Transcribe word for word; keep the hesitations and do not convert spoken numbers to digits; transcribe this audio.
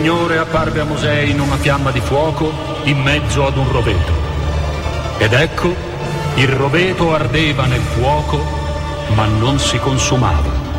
Signore apparve a Mosè in una fiamma di fuoco in mezzo ad un roveto. Ed ecco, il roveto ardeva nel fuoco, ma non si consumava.